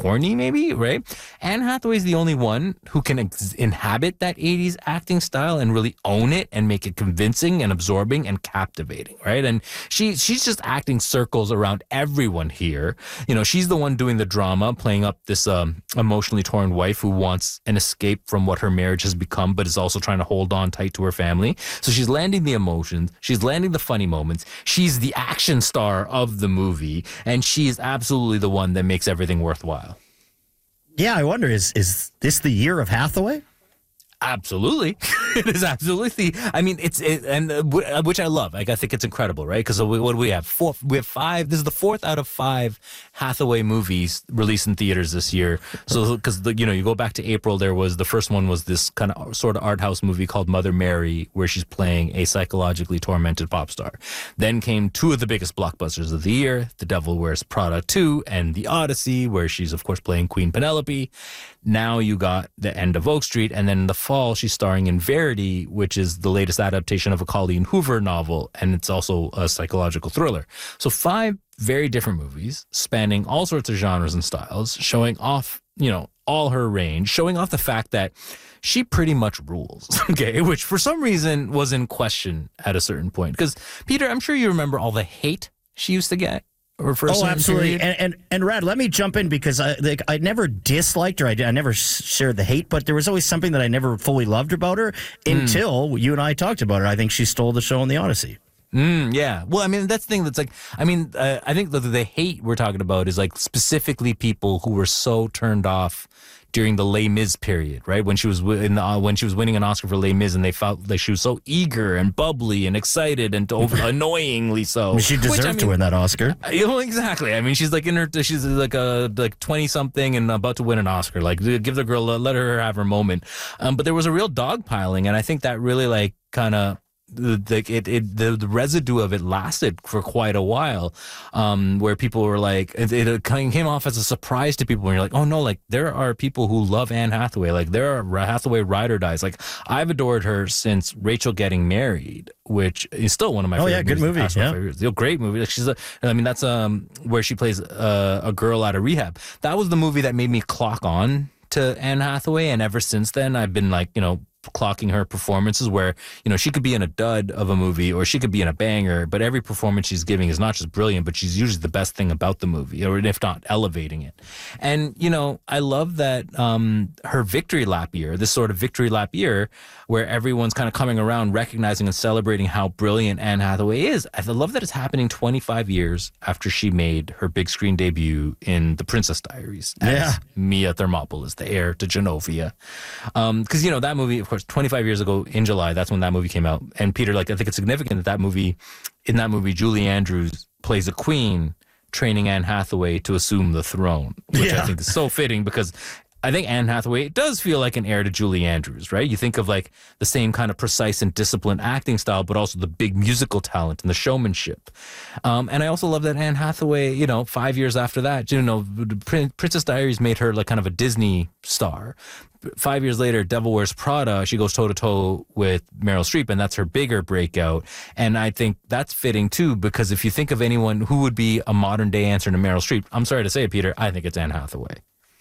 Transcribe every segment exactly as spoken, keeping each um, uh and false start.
corny, maybe, right? Anne Hathaway's the only one who can ex- inhabit that eighties acting style and really own it and make it convincing and absorbing and captivating, right? And she she's just acting circles around everyone here. You know, she's the one doing the drama, playing up this um, emotionally torn wife who wants an escape from what her marriage has become, but is also trying to hold on tight to her family. So she's landing the emotions, she's landing the funny moments, she's the action star of the movie, and she is absolutely the one that makes everything worthwhile. Yeah, I wonder, is is this the year of Hathaway? Absolutely. It is absolutely. I mean, it's, it, and uh, w- which I love. Like, I think it's incredible, right? Because what do we have? Four, we have five. This is the fourth out of five Hathaway movies released in theaters this year. So, because, you know, you go back to April, there was, the first one was this kind of sort of art house movie called Mother Mary, where she's playing a psychologically tormented pop star. Then came two of the biggest blockbusters of the year, The Devil Wears Prada two and The Odyssey, where she's, of course, playing Queen Penelope. Now you got The End of Oak Street, and then in the fall she's starring in Verity, which is the latest adaptation of a Colleen Hoover novel, and it's also a psychological thriller. So five very different movies spanning all sorts of genres and styles, showing off, you know, all her range, showing off the fact that she pretty much rules, okay, which for some reason was in question at a certain point. Because, Peter, I'm sure you remember all the hate she used to get. Or for a oh, absolutely. Period. And, and and Rad, let me jump in because I like I never disliked her. I, I never shared the hate, but there was always something that I never fully loved about her until mm. you and I talked about her. I think she stole the show in The Odyssey. Mm, yeah. Well, I mean, that's the thing that's like, I mean, uh, I think the, the hate we're talking about is like specifically people who were so turned off during the Les Mis period, right? When she was in the, uh, when she was winning an Oscar for Les Mis, and they felt like she was so eager and bubbly and excited and over, annoyingly so. I mean, she deserved Which, I mean, to win that Oscar. You know, exactly. I mean, she's like in her, she's like a like twenty something and about to win an Oscar. Like, give the girl, let her have her moment. Um, but there was a real dogpiling, and I think that really like kind of. The, the it, it the, the residue of it lasted for quite a while, um, where people were like, it, it came off as a surprise to people when you're like, oh no, like there are people who love Anne Hathaway, like there are Hathaway ride or dies. Like I've adored her since Rachel Getting Married, which is still one of my oh favorite yeah, good movies. movie, yeah, it's a great movie. Like she's a, I mean that's um where she plays a, a girl out of rehab. That was the movie that made me clock on to Anne Hathaway, and ever since then I've been like, you know, clocking her performances where, you know, she could be in a dud of a movie or she could be in a banger, but every performance she's giving is not just brilliant, but she's usually the best thing about the movie, or if not elevating it. And, you know, I love that um, her victory lap year, this sort of victory lap year where everyone's kind of coming around, recognizing and celebrating how brilliant Anne Hathaway is. I love that it's happening twenty-five years after she made her big screen debut in The Princess Diaries as yeah. Mia Thermopolis, the heir to Genovia. Um, because, you know, that movie, of course, twenty-five years ago in July, that's when that movie came out. And Peter, like, I think it's significant that that movie, in that movie, Julie Andrews plays a queen training Anne Hathaway to assume the throne, which yeah. I think is so fitting because I think Anne Hathaway does feel like an heir to Julie Andrews, right? You think of like the same kind of precise and disciplined acting style, but also the big musical talent and the showmanship. Um, and I also love that Anne Hathaway, you know, five years after that, you know, Prin- Princess Diaries made her like kind of a Disney star. Five years later, Devil Wears Prada, she goes toe-to-toe with Meryl Streep, and that's her bigger breakout. And I think that's fitting, too, because if you think of anyone who would be a modern-day answer to Meryl Streep, I'm sorry to say it, Peter, I think it's Anne Hathaway.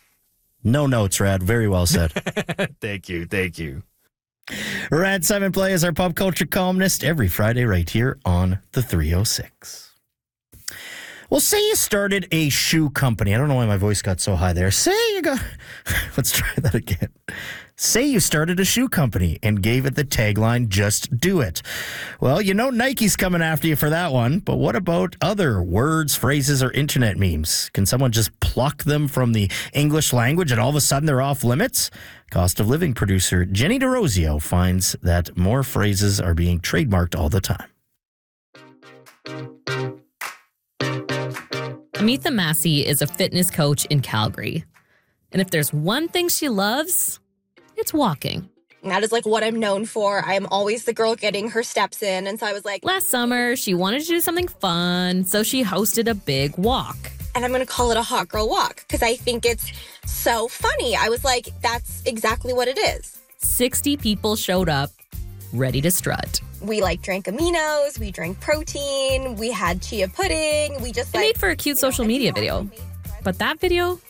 No notes, Rad. Very well said. Thank you. Thank you. Rad Simon Play is our pop culture columnist every Friday right here on the three oh six. Well, say you started a shoe company. I don't know why my voice got so high there. Say you got... Let's try that again. Say you started a shoe company and gave it the tagline, just do it. Well, you know Nike's coming after you for that one, but what about other words, phrases, or internet memes? Can someone just pluck them from the English language and all of a sudden they're off limits? Cost of Living producer Jenny DeRosio finds that more phrases are being trademarked all the time. Amitha Massey is a fitness coach in Calgary. And if there's one thing she loves, it's walking. That is like what I'm known for. I'm always the girl getting her steps in. And so I was like... Last summer, she wanted to do something fun, so she hosted a big walk. And I'm going to call it a hot girl walk because I think it's so funny. I was like, that's exactly what it is. sixty people showed up, ready to strut. We like drank aminos, we drank protein, we had chia pudding, we just It like... made for a cute social media video. But that video